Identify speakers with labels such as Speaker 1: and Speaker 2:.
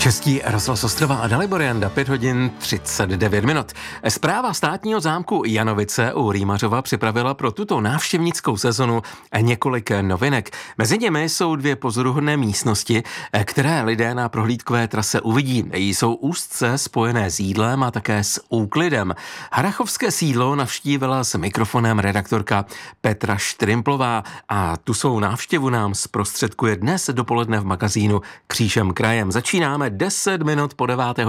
Speaker 1: Český rozhlas Ostrava a Dalibor Janda, 5 hodin 39 minut. Správa státního zámku Janovice u Rýmařova připravila pro tuto návštěvnickou sezonu několik novinek. Mezi nimi jsou 2 pozoruhodné místnosti, které lidé na prohlídkové trase uvidí. Jsou úzce spojené s jídlem a také s úklidem. Harrachovské sídlo navštívila s mikrofonem redaktorka Petra Štrimplová a tu svou návštěvu nám zprostředkuje dnes dopoledne v magazínu Křížem krajem. Začínáme 10 minut po 9.